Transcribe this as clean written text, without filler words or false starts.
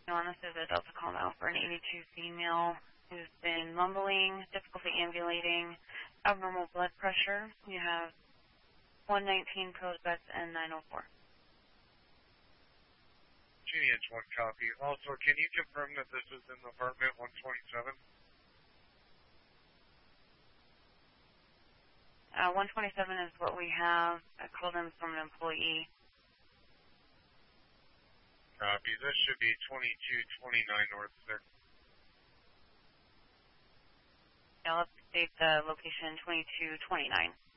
On this is a Delta call now for an 82 female who's been mumbling, difficulty ambulating, abnormal blood pressure. You have 119 Prosbex and 904. GH1 copy. Also, can you confirm that this is in apartment 127? 127 is what we have. I called in from an employee. Copy. This should be 2229 North 6. I'll update the location 2229.